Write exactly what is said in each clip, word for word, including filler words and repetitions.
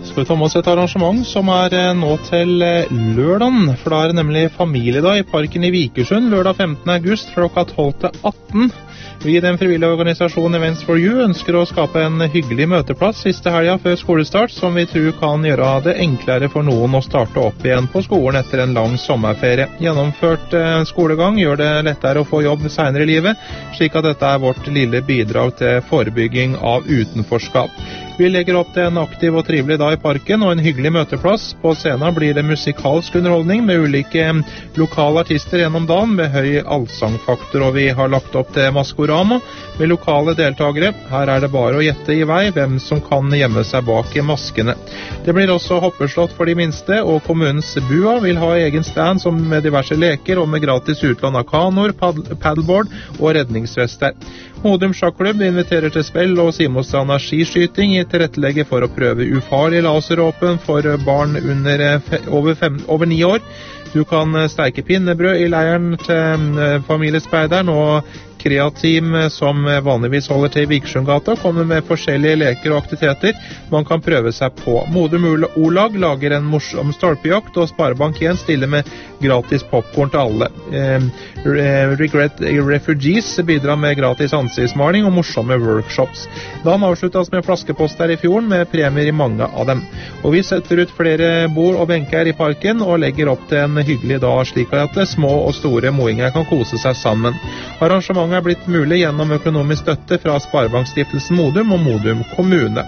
Skal vi ta med oss et arrangement som er nå til lørdagen, for da er det nemlig familiedag i parken i Vikersund, lørdag femtende august klokka tolv til atten. Vi i den frivillige organisasjonen Events for You ønsker å skape en hyggelig møteplass siste helga før skolestart, som vi tror kan gjøre det enklere for noen å starte opp igjen på skolen etter en lang sommerferie. Gjennomført skolegang gjør det lettere å få jobb senere i livet, slik at dette er vårt lille bidrag til forebygging av utenforskap. Vi legger opp til en aktiv og trivelig dag i parken og en hyggelig møteplass. På scenen blir det musikalsk underholdning med ulike lokale artister gjennom dagen med høy allsangfaktor, og vi har lagt opp til Maskorama med lokale deltagere. Her er det bare å gjette i vei hvem som kan gjemme seg bak i maskene. Det blir også hoppeslott for de minste, og kommunens Bua vil ha egen stand som med diverse leker og med gratis utlån av kanoer, paddleboard og redningsvester. Modum Sjakklubb inviterer til spill og Simostranda skiskyting i tilrettelegge for å prøve ufarlig laseråpen for barn under over, fem, over ni år. Du kan steike pinnebrød i leiren til familiespeideren, og Kreateam, som vanligvis holder til i Vikersundgata, kommer med forskjellige leker og aktiviteter man kan prøve seg på. Modum O-lag lager en morsom stolpejakt, og Sparebank igjen stiller med gratis popcorn til alle. Eh, Regret Refugees bidrar med gratis ansiktsmaling og morsomme workshops. Dagen avsluttes med flaskeposter i fjorden med premier i mange av dem. Og vi setter ut flere bord og benker i parken og legger opp til en hyggelig dag, slik at små og store moinger kan kose seg sammen. Arrangementet er blitt mulig gjennom økonomisk støtte fra Sparebankstiftelsen Modum og Modum kommune.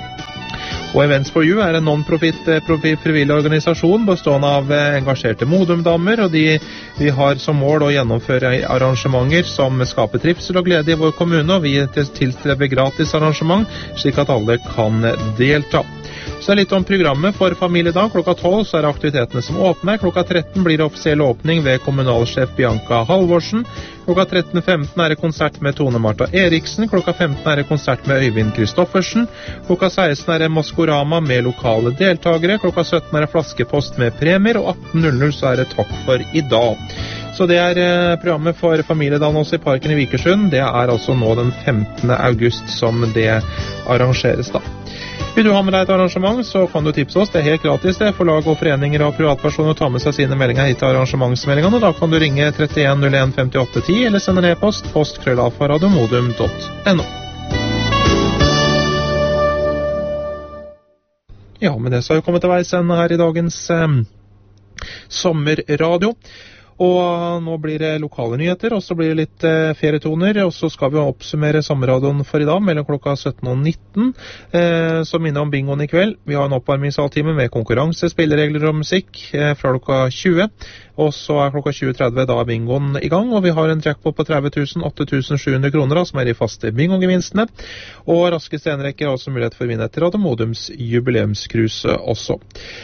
Og Events for You er en non-profit frivillig organisasjon bestående av engasjerte Modum-damer, og de, de har som mål å gjennomføre arrangementer som skaper trivsel og glede i vår kommune, og vi tilstreber gratis arrangement slik at alle kan delta. Så er litt om programmet for familiedag. Klokka tolv så er det aktivitetene som åpner. Klokka tretten blir det offisiell åpning ved kommunalsjef Bianca Halvorsen. Klokka tretten femten er det konsert med Tone Marta Eriksen. Klokka femten er det konsert med Øyvind Kristoffersen. Klokka seksten er det Maskorama med lokale deltagere. Klokka sytten er det flaskepost med premier, og atten null null så er det takk for i dag. Så det er programmet for familiedagen også i parken i Vikersund. Det er altså nå den femtende august som det arrangeres da. Vil du ha med deg et arrangement, så kan du tipse oss. Det er helt gratis det, for lag og foreninger og privatpersoner å ta med seg sine meldinger hit til arrangementsmeldingene. Da kan du ringe trettien null en femtiåtte ti eller sende en e-post post krøllalfa radiomodum punktum no. Ja, med det så har vi kommet til veis ende her i dagens eh, sommerradio. Og nå blir det lokale nyheter, og så blir det litt eh, ferietoner, og så skal vi oppsummere sommerradioen for i dag mellom klokka sytten og nitten, eh, som minner om bingoen i kveld. Vi har en oppvarmingshalvtime med konkurranse, spilleregler og musikk eh, fra klokka tjue, og så er klokka tjue tretti da er bingoen i gang, og vi har en jackpot på tretti tusen åtte tusen sju hundre kroner, som er de faste bingogevinstene, og raske stenrekker har også mulighet for å vinne etter Radio Modums jubileumskruse også.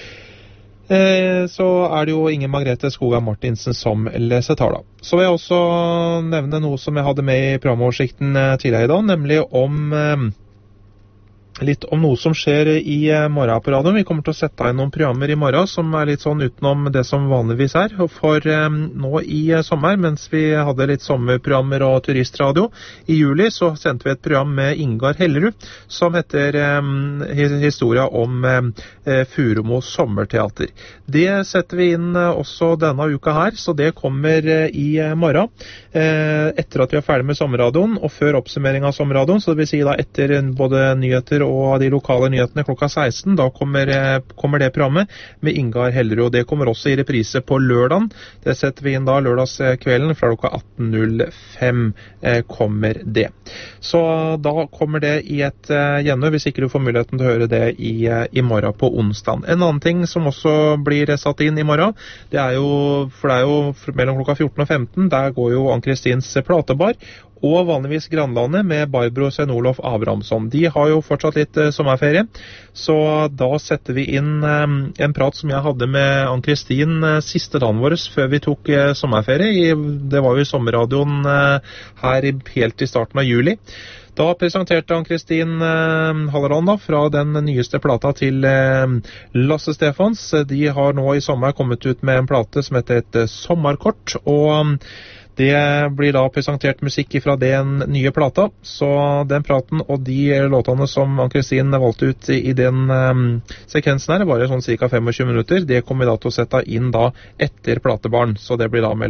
Eh, så er det jo Inger Margrethe Skoga Martinsen som leser tala. Så vil jeg også nevne noe som jeg hadde med i programoversikten tidligere i dag, nemlig om eh, litt om noe som skjer i morgen på radioen. Vi kommer til å sette inn noen programmer i morgen som er litt sånn utenom det som vanligvis er. For um, nå i sommer, mens vi hadde litt sommerprogrammer og turistradio, i juli så sendte vi et program med Ingar Hellerud, som heter um, historia om um, Furumo sommerteater. Det setter vi inn uh, også denne uka her, så det kommer uh, i uh, morgen, uh, etter at vi er ferdig med sommerradioen, og før oppsummering av sommerradioen, så det vil si da etter både nyheter og de lokale nyhetene klokka seksten, da kommer, kommer det programmet med Ingar Hellerud, og det kommer også i reprise på lørdagen. Det setter vi inn da lørdagskvelden fra klokka atten null fem eh, kommer det. Så da kommer det i et eh, gjennom, hvis ikke du får muligheten til å høre det i, eh, i morgen på onsdag. En annen ting som også blir satt inn i morgen, det er jo, for det er jo mellom klokka fjorten og femten, der går jo Ann-Kristins platebar, og vanligvis Grandlandet med Barbro og Svein Olof Abrahamsson. De har jo fortsatt litt uh, sommerferie, så da setter vi inn um, en prat som jeg hadde med Ann-Kristin uh, siste dagen vår før vi tok uh, sommerferie. I, det var jo i sommerradioen uh, her i, helt i starten av juli. Da presenterte Ann-Kristin uh, Halleland fra den nyeste plata til uh, Lasse Stefans. De har nå i sommer kommet ut med en plate som heter et uh, sommerkort, og um, Det blir da presentert musikk fra den nye plata, så den praten og de låtene som Ann-Kristin valgte ut i den um, sekvensen her, bare sånn cirka tjuefem minutter, det kommer vi da til å sette inn da etter Platebarn, så det blir da med